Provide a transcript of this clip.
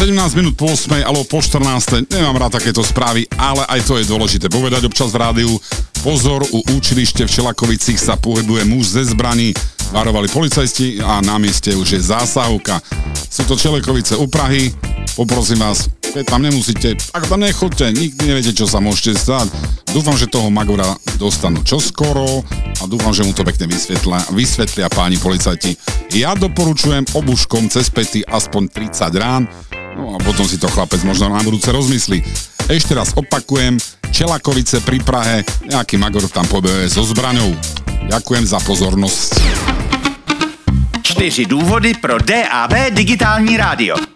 17 minút po 8, alebo po 14, nemám rád takéto správy, ale aj to je dôležité povedať občas v rádiu. Pozor, u učilište v Čelakovicích sa pohybuje muž ze zbraní, varovali policajti a na mieste už je zásahovka. Sú to Čelakovice u Prahy, poprosím vás, keď tam nemusíte, ak tam nechoďte, nikdy neviete, čo sa môžete stať. Dúfam, že toho Magora dostanú čoskoro a dúfam, že mu to pekne vysvetlia páni policajti. Ja doporučujem obuškom cez pety aspoň 30 rán, no a potom si to chlapec možno na budúce rozmyslí. Ešte raz opakujem, Čelakovice pri Prahe, nejaký Magor tam pobehuje so zbraňou. Ďakujem za pozornosť. 4 důvody pro DAB digitální rádio.